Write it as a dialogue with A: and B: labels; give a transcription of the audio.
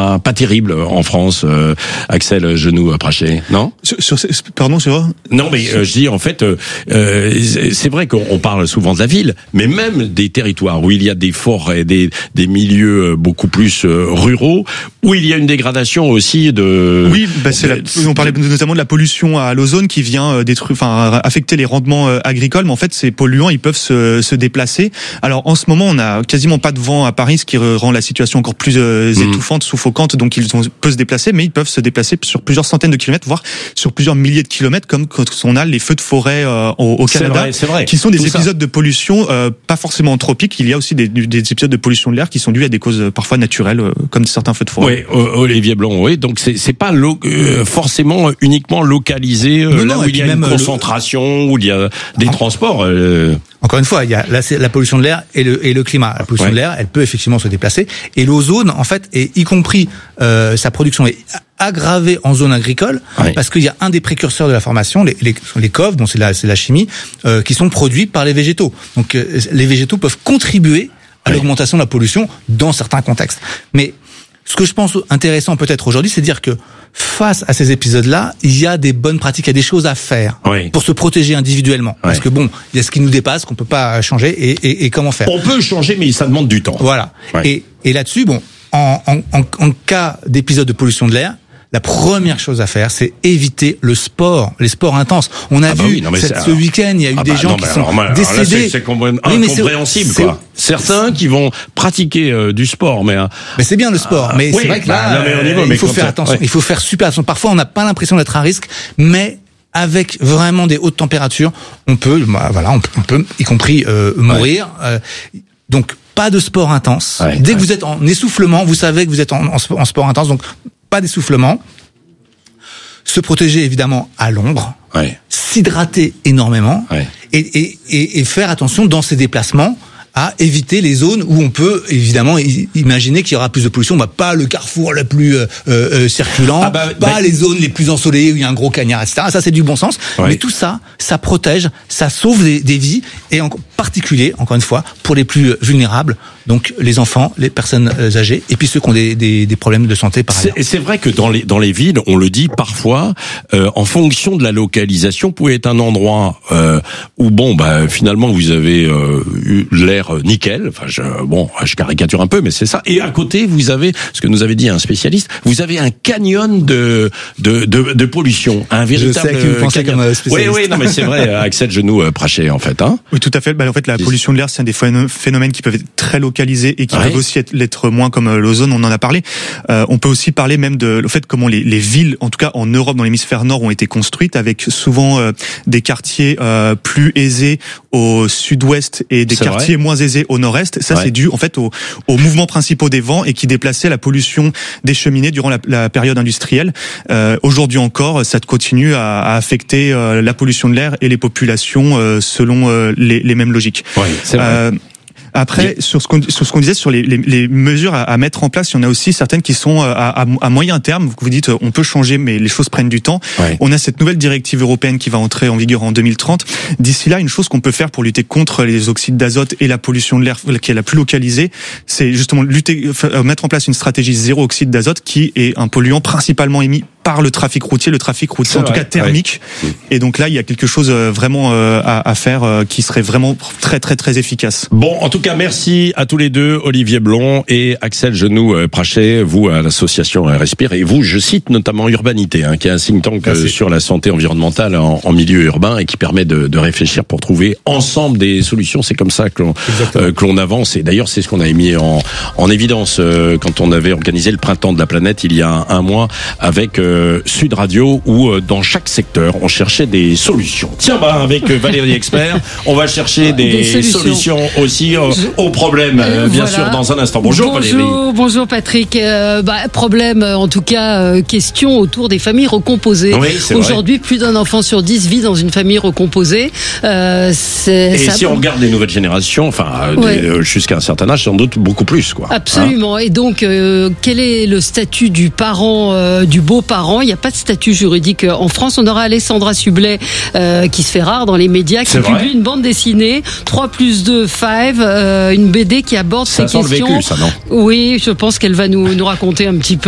A: pas terrible en France, Axel Genoux-Praché, non?
B: Pardon, sur...
A: Non, mais je dis en fait, c'est vrai qu'on parle souvent de la ville, mais même des territoires où il y a des forêts, des milieux beaucoup plus ruraux, où il y a une dégradation aussi de...
B: Oui, on parlait notamment de la pollution à l'ozone qui vient affecter les rendements agricoles, mais en fait ces polluants ils peuvent se déplacer. Alors en ce moment on a quasiment pas de vent à Paris, ce qui rend la situation encore plus étouffante, suffocante, donc ils peuvent se déplacer, mais ils peuvent se déplacer sur plusieurs centaines de kilomètres, voire sur plusieurs milliers de kilomètres, comme quand on a les feux de forêt au Canada,
A: c'est vrai.
B: qui sont des épisodes de pollution pas forcément anthropiques. Il y a aussi des épisodes de pollution de l'air qui sont dus à des causes parfois naturelles, comme certains feux de forêt.
A: Oui, Olivier Blanc, oui. Donc c'est pas forcément uniquement localisé là où il y a une concentration, où il y a des transports.
C: Encore une fois, il y a la pollution de l'air et le climat. La pollution de l'air, elle peut effectivement se déplacer. Et l'ozone, en fait, et y compris sa production est aggravée en zone agricole, parce qu'il y a un des précurseurs de la formation, les COV, dont c'est la chimie, qui sont produits par les végétaux. Donc les végétaux peuvent contribuer à l'augmentation de la pollution dans certains contextes. Mais ce que je pense intéressant peut-être aujourd'hui, c'est de dire que face à ces épisodes-là, il y a des bonnes pratiques, il y a des choses à faire pour se protéger individuellement. Parce que bon, il y a ce qui nous dépasse, qu'on peut pas changer, et comment faire.
A: On peut changer, mais ça demande du temps.
C: Voilà. Et là-dessus, bon, en cas d'épisode de pollution de l'air, la première chose à faire, c'est éviter les sports intenses. On a vu ce week-end, il y a eu des gens qui sont décédés.
A: C'est incompréhensible, quoi. Certains qui vont pratiquer du sport, mais
C: c'est bien le sport, mais c'est vrai que là, il faut faire attention. Il faut faire super attention. Parfois, on n'a pas l'impression d'être à risque, mais avec vraiment des hautes températures, on peut, y compris mourir. Donc, pas de sport intense. Dès que vous êtes en essoufflement, vous savez que vous êtes en sport intense, donc pas d'essoufflement. Se protéger évidemment à l'ombre. S'hydrater énormément. Et faire attention dans ses déplacements à éviter les zones où on peut évidemment imaginer qu'il y aura plus de pollution. Pas le carrefour le plus circulant, les zones les plus ensoleillées où il y a un gros cagnard, etc. Ça, c'est du bon sens. Mais tout ça, ça protège, ça sauve des vies, et en particulier, encore une fois, pour les plus vulnérables, donc les enfants, les personnes âgées, et puis ceux qui ont des problèmes de santé par ailleurs.
A: Et c'est vrai que dans les villes, on le dit parfois, en fonction de la localisation, pouvait être un endroit où finalement vous avez eu l'air nickel. Enfin, je caricature un peu, mais c'est ça. Et à côté, vous avez ce que nous avait dit un spécialiste. Vous avez un canyon de pollution, un véritable.
C: Je sais que vous pensez comme spécialiste.
A: Oui, non, mais c'est vrai. Axel Genoux-Praché, en fait, hein.
B: Oui, tout à fait. En fait, la pollution de l'air, c'est un des phénomènes qui peuvent être très localisés et qui peuvent aussi l'être moins, comme l'ozone. On en a parlé. On peut aussi parler même de le fait comment les villes, en tout cas en Europe, dans l'hémisphère nord, ont été construites avec souvent des quartiers plus aisés au sud-ouest et des quartiers moins aisés au nord-est. Ça, c'est dû en fait aux mouvements principaux des vents et qui déplaçaient la pollution des cheminées durant la période industrielle. Aujourd'hui encore, ça continue à affecter la pollution de l'air et les populations selon les mêmes logiques.
A: C'est vrai.
B: Après, sur ce qu'on disait sur les mesures à mettre en place, il y en a aussi certaines qui sont à moyen terme. Vous dites on peut changer, mais les choses prennent du temps. On a cette nouvelle directive européenne qui va entrer en vigueur en 2030. D'ici là, une chose qu'on peut faire pour lutter contre les oxydes d'azote et la pollution de l'air qui est la plus localisée, c'est justement mettre en place une stratégie zéro oxyde d'azote qui est un polluant principalement émis par le trafic routier en tout cas thermique. Et donc là, il y a quelque chose vraiment à faire qui serait vraiment très très très efficace.
A: Bon, en tout cas, merci à tous les deux, Olivier Blond et Axel Genoux-Praché, vous à l'association Respire, et vous, je cite notamment Urbanité, qui est un think tank sur la santé environnementale en milieu urbain et qui permet de réfléchir pour trouver ensemble des solutions. C'est comme ça que l'on avance. Et d'ailleurs, c'est ce qu'on avait mis en évidence quand on avait organisé le Printemps de la Planète il y a un mois avec Sud Radio, où dans chaque secteur on cherchait des solutions. Tiens, avec Valérie Expert, on va chercher des solutions aussi aux problèmes, bien sûr, dans un instant. Bonjour Valérie.
D: Bonjour Patrick. Problème, en tout cas, question autour des familles recomposées. Aujourd'hui, plus d'un enfant sur 10 vit dans une famille recomposée. Si on regarde les nouvelles générations, jusqu'à un certain âge, sans doute beaucoup plus, quoi. Absolument. Et donc, quel est le statut du parent, du beau-parent? Il n'y a pas de statut juridique en France. On aura Alessandra Sublet, qui se fait rare dans les médias, qui publie une bande dessinée 3+2 5, une BD qui aborde ces questions. Ça sent le vécu, ça, non? Oui, je pense qu'elle va nous raconter un petit peu